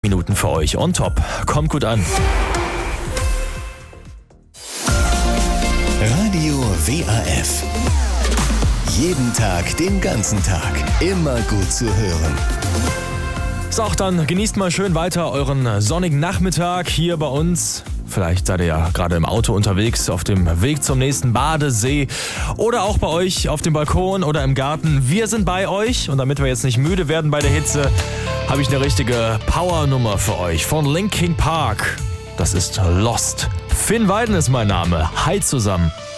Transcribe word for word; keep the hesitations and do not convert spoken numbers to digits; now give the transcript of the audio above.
Minuten für euch on top. Kommt gut an. Radio W A F. Jeden Tag, den ganzen Tag. Immer gut zu hören. So, dann genießt mal schön weiter euren sonnigen Nachmittag hier bei uns. Vielleicht seid ihr ja gerade im Auto unterwegs, auf dem Weg zum nächsten Badesee oder auch bei euch auf dem Balkon oder im Garten. Wir sind bei euch und damit wir jetzt nicht müde werden bei der Hitze, habe ich eine richtige Powernummer für euch von Linkin Park. Das ist Lost. Finn Weiden ist mein Name. Hi zusammen.